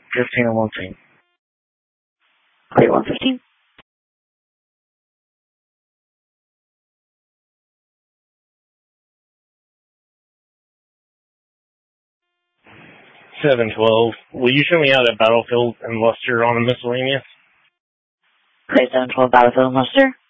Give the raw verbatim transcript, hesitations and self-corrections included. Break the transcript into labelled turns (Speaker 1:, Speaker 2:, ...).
Speaker 1: fifteen and one fifteen.
Speaker 2: Clear one fifteen.
Speaker 3: seven twelve. Will you show me out at Battlefield and Luster on a miscellaneous?
Speaker 2: Clear seven twelve Battlefield and Luster.